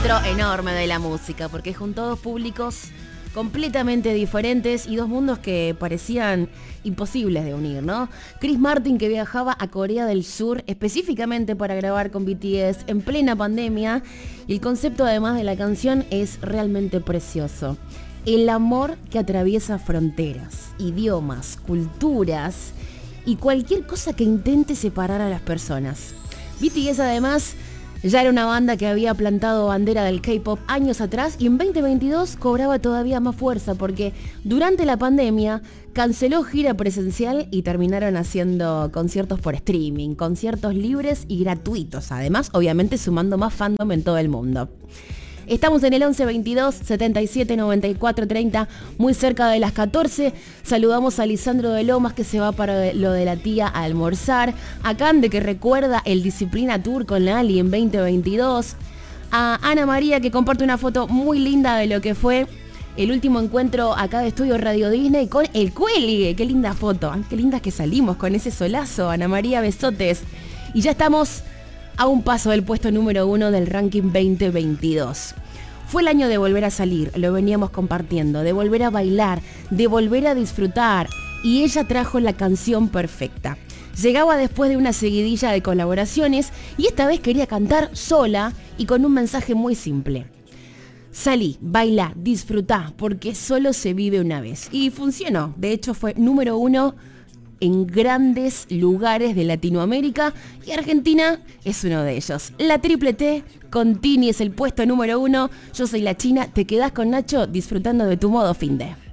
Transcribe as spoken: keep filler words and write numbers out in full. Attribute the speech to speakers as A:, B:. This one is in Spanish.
A: Enorme de la música, porque juntó dos públicos completamente diferentes y dos mundos que parecían imposibles de unir, ¿no? Chris Martin, que viajaba a Corea del Sur específicamente para grabar con B T S en plena pandemia, y el concepto además de la canción es realmente precioso. El amor que atraviesa fronteras, idiomas, culturas y cualquier cosa que intente separar a las personas. B T S además ya era una banda que había plantado bandera del K-pop años atrás y en veinte veintidós cobraba todavía más fuerza porque durante la pandemia canceló gira presencial y terminaron haciendo conciertos por streaming, conciertos libres y gratuitos, además obviamente sumando más fandom en todo el mundo. Estamos en el once veintidós setenta y siete noventa y cuatro treinta, muy cerca de las catorce. Saludamos a Lisandro de Lomas, que se va para lo de la tía a almorzar. A Cande, que recuerda el Disciplina Tour con Lali en veinte veintidós. A Ana María, que comparte una foto muy linda de lo que fue el último encuentro acá de Estudio Radio Disney con el Cuelgue. Qué linda foto, qué lindas que salimos con ese solazo. Ana María, besotes. Y ya estamos a un paso del puesto número uno del ranking veinte veintidós. Fue el año de volver a salir, lo veníamos compartiendo, de volver a bailar, de volver a disfrutar, y ella trajo la canción perfecta. Llegaba después de una seguidilla de colaboraciones y esta vez quería cantar sola y con un mensaje muy simple. Salí, bailá, disfrutá, porque solo se vive una vez. Y funcionó, de hecho fue número uno en grandes lugares de Latinoamérica y Argentina es uno de ellos. La Triple T con Tini es el puesto número uno. Yo soy la China, te quedás con Nacho disfrutando de tu modo finde.